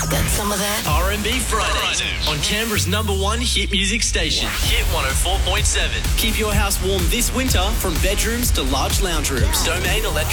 Got some of that. R&B Fridays on Canberra's #1 hit music station, Hit 104.7. Keep your house warm this winter from bedrooms to large lounge rooms. Domain Electric